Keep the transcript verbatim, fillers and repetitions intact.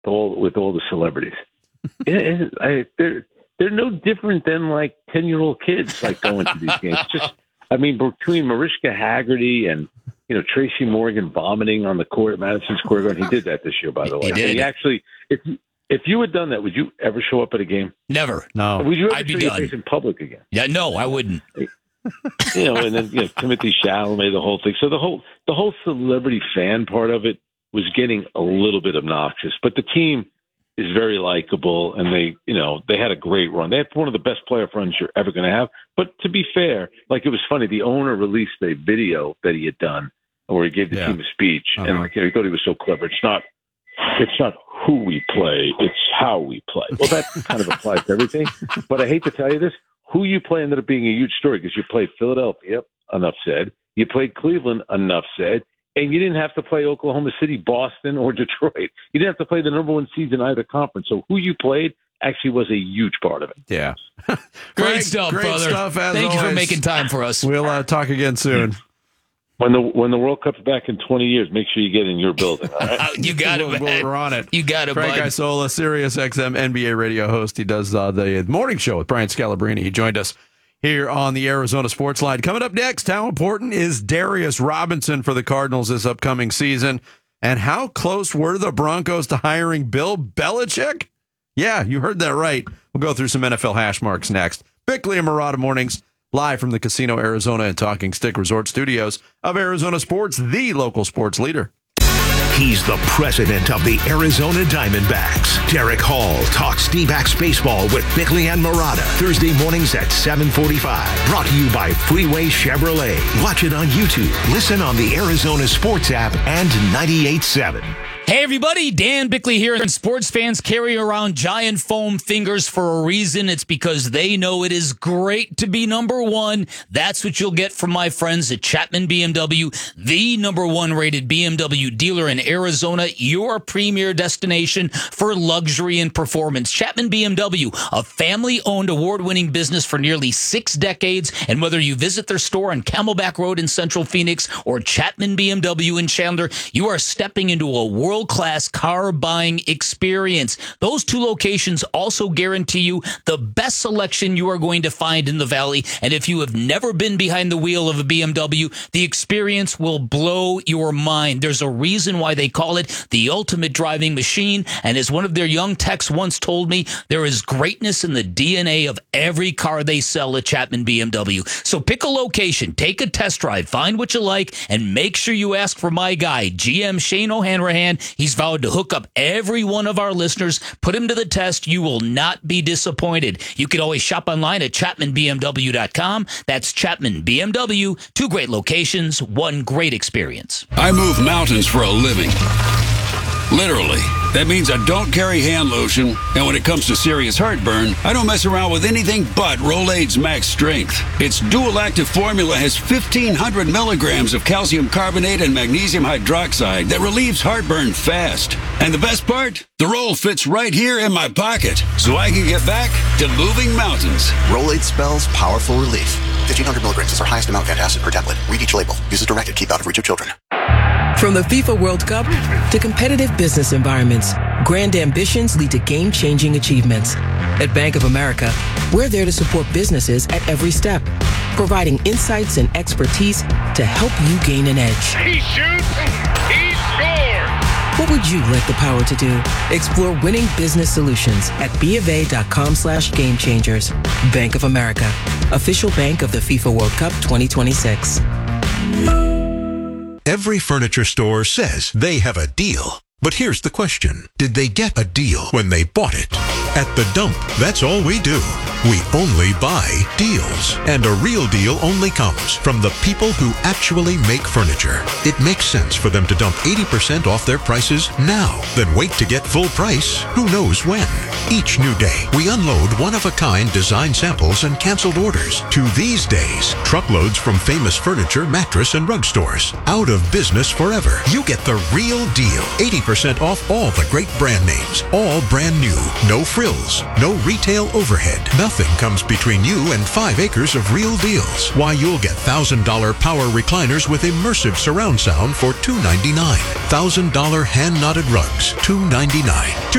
all with all the celebrities. it, it, I, they're they're no different than like ten year old kids like going to these games. Just I mean, between Mariska Haggerty and you know Tracy Morgan vomiting on the court at Madison Square Garden, he did that this year, by the way. He did. And he actually, if if you had done that, would you ever show up at a game? Never. No. Would you ever I'd show be your done. face in public again? Yeah, no, I wouldn't. You know, and then you know, Timothy Chalamet, the whole thing. So the whole the whole celebrity fan part of it was getting a little bit obnoxious. But the team is very likable, and they, you know, they had a great run. They had one of the best playoff runs you're ever going to have. But to be fair, like it was funny, the owner released a video that he had done where he gave the Yeah. team a speech, Uh-huh. and like you know, he thought he was so clever. It's not, it's not who we play, it's how we play. Well, that kind of applies to everything. But I hate to tell you this. Who you play ended up being a huge story because you played Philadelphia, enough said. You played Cleveland, enough said. And you didn't have to play Oklahoma City, Boston, or Detroit. You didn't have to play the number one seeds in either conference. So who you played actually was a huge part of it. Yeah. Great Greg, stuff, great brother. stuff, as Thank you for always. making time for us. We'll uh, talk again soon. When the when the World Cup's back in twenty years, make sure you get in your building. All right? you got it, We'll- man. We're on it. You got it, Frank bud. Isola, Sirius X M N B A radio host. He does uh, the morning show with Brian Scalabrine. He joined us here on the Arizona Sports Line. Coming up next, how important is Darius Robinson for the Cardinals this upcoming season? And how close were the Broncos to hiring Bill Belichick? Yeah, you heard that right. We'll go through some N F L hash marks next. Bickley and Murata Mornings, live from the Casino Arizona and Talking Stick Resort Studios of Arizona Sports, the local sports leader. He's the president of the Arizona Diamondbacks. Derek Hall talks D-backs baseball with Bickley and Murata. Thursday mornings at seven forty-five. Brought to you by Freeway Chevrolet. Watch it on YouTube. Listen on the Arizona Sports app and ninety-eight point seven. Hey everybody, Dan Bickley here, and sports fans carry around giant foam fingers for a reason. It's because they know it is great to be number one. That's what you'll get from my friends at Chapman B M W, the number one rated B M W dealer in Arizona, your premier destination for luxury and performance. Chapman B M W, a family-owned award-winning business for nearly six decades, and whether you visit their store on Camelback Road in Central Phoenix or Chapman B M W in Chandler, you are stepping into a world world-class car buying experience. Those two locations also guarantee you the best selection you are going to find in the Valley. And if you have never been behind the wheel of a B M W, the experience will blow your mind. There's a reason why they call it the ultimate driving machine. And as one of their young techs once told me, there is greatness in the D N A of every car they sell at Chapman B M W. So pick a location, take a test drive, find what you like, and make sure you ask for my guy, G M Shane O'Hanrahan. He's vowed to hook up every one of our listeners, put him to the test. You will not be disappointed. You can always shop online at chapman b m w dot com. That's Chapman B M W. Two great locations, one great experience. I move mountains for a living. Literally. That means I don't carry hand lotion, and when it comes to serious heartburn, I don't mess around with anything but Rolaids Max Strength. Its dual-active formula has fifteen hundred milligrams of calcium carbonate and magnesium hydroxide that relieves heartburn fast. And the best part? The roll fits right here in my pocket, so I can get back to moving mountains. Rolaids spells powerful relief. fifteen hundred milligrams is our highest amount of antacid per tablet. Read each label. Use as directed. Keep out of reach of children. From the FIFA World Cup to competitive business environments, grand ambitions lead to game-changing achievements. At Bank of America, we're there to support businesses at every step, providing insights and expertise to help you gain an edge. He shoots, he scores! What would you like the power to do? Explore winning business solutions at BofA.com slash game changers. Bank of America, official bank of the FIFA World Cup twenty twenty-six. Every furniture store says they have a deal. But here's the question. Did they get a deal when they bought it? At The Dump, that's all we do. We only buy deals. And a real deal only comes from the people who actually make furniture. It makes sense for them to dump eighty percent off their prices now, then wait to get full price who knows when. Each new day, we unload one-of-a-kind design samples and canceled orders to these days, truckloads from famous furniture, mattress, and rug stores. Out of business forever. You get the real deal. eighty percent off all the great brand names. All brand new. No frills. No retail overhead. Nothing nothing comes between you and five acres of real deals. Why, you'll get one thousand dollars power recliners with immersive surround sound for two hundred ninety-nine dollars. one thousand dollars hand-knotted rugs, two hundred ninety-nine dollars.